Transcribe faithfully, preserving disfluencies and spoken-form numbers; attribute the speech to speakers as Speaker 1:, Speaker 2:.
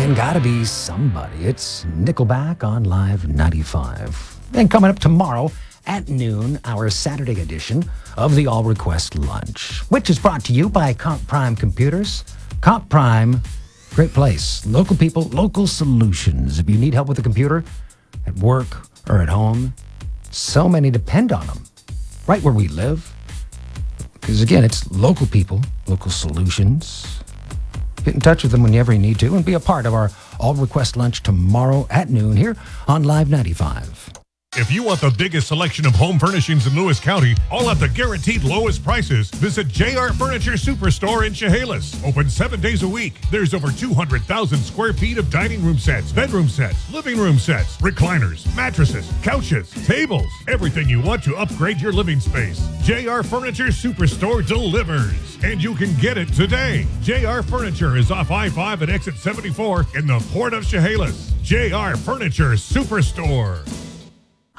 Speaker 1: and gotta be somebody. It's Nickelback on Live ninety-five. And coming up tomorrow at noon, our Saturday edition of the All Request Lunch, which is brought to you by Comp Prime Computers. Comp Prime, great place. Local people, local solutions. If you need help with a computer at work or at home, so many depend on them right where we live. Because again, it's local people, local solutions. Get in touch with them whenever you need to and be a part of our All Request Lunch tomorrow at noon here on Live ninety-five.
Speaker 2: If you want the biggest selection of home furnishings in Lewis County, all at the guaranteed lowest prices, visit J R Furniture Superstore in Chehalis. Open seven days a week. There's over two hundred thousand square feet of dining room sets, bedroom sets, living room sets, recliners, mattresses, couches, tables, everything you want to upgrade your living space. J R Furniture Superstore delivers, and you can get it today. J R Furniture is off I five at exit seventy-four in the Port of Chehalis. J R Furniture Superstore.